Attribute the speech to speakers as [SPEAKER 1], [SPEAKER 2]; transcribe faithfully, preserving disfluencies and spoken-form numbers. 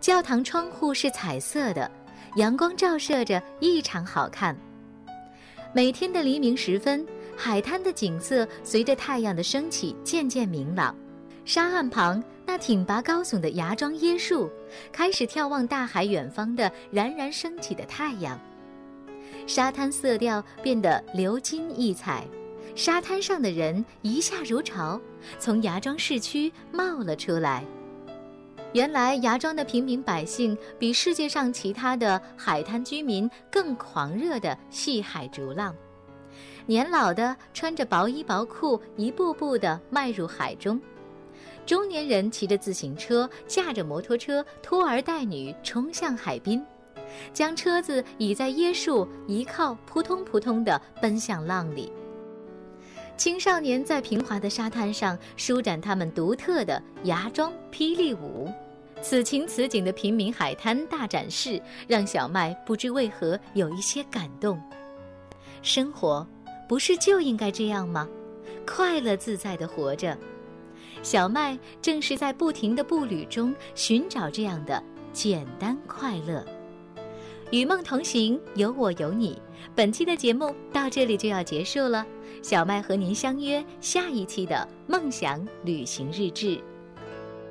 [SPEAKER 1] 教堂窗户是彩色的，阳光照射着异常好看。每天的黎明时分，海滩的景色随着太阳的升起渐渐明朗。沙岸旁那挺拔高耸的芽桩椰树开始眺望大海远方的冉冉升起的太阳。沙滩色调变得鎏金异彩，沙滩上的人一下如潮，从芽庄市区冒了出来。原来芽庄的平民百姓比世界上其他的海滩居民更狂热地戏海逐浪，年老的穿着薄衣薄裤，一步步地迈入海中。中年人骑着自行车，驾着摩托车，拖儿带女冲向海滨，将车子倚在椰树，一靠扑通扑通地奔向浪里。青少年在平滑的沙滩上舒展他们独特的芽庄霹雳舞。此情此景的平民海滩大展示，让小麦不知为何有一些感动。生活不是就应该这样吗？快乐自在地活着。小麦正是在不停的步履中寻找这样的简单快乐。与梦同行，有我有你。本期的节目到这里就要结束了，小麦和您相约下一期的梦想旅行日志。